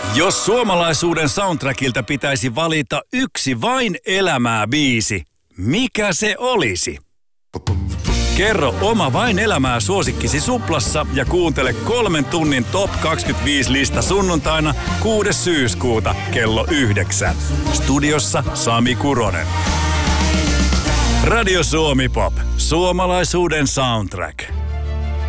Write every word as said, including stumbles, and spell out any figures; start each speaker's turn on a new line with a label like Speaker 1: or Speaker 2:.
Speaker 1: Jos suomalaisuuden soundtrackilta pitäisi valita yksi vain elämää biisi, mikä se olisi? Kerro oma vain elämää suosikkisi Suplassa ja kuuntele kolmen tunnin Top kaksikymmentäviisi lista sunnuntaina kuudes syyskuuta kello yhdeksän. Studiossa Sami Kuronen. Radio Suomi Pop. Suomalaisuuden soundtrack.